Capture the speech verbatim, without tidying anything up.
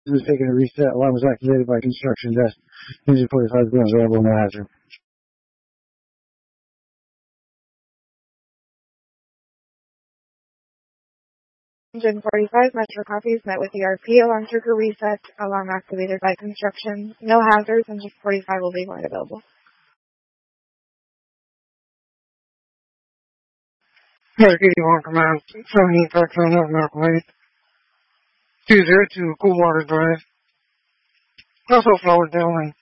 It was taking a reset. Alarm was activated by construction desk. Engine forty-five is available in the hazard. Engine forty-five, Metro copies, met with E R P, alarm trigger reset, alarm activated by construction, no hazards, Engine forty-five will be going available. Air eighty-one Command, seventeen Factory North Medical eight, two zero two Coolwater Drive, also forward down lane.